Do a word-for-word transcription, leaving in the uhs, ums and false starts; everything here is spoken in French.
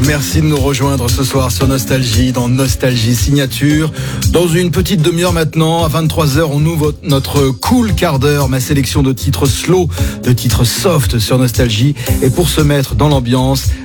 Merci de nous rejoindre ce soir sur Nostalgie, dans Nostalgie Signature. Dans une petite demi-heure maintenant, à vingt-trois heures, on ouvre notre cool quart d'heure, ma sélection de titres slow, de titres soft sur Nostalgie. Et pour se mettre dans l'ambiance,